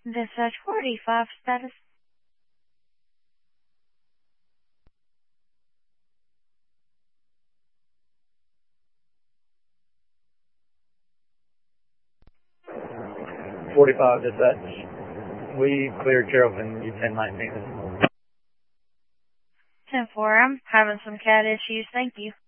Dispatch 45 status. Dispatch. We cleared Carrollton, U-1019. 10-4, I'm having some cat issues. Thank you.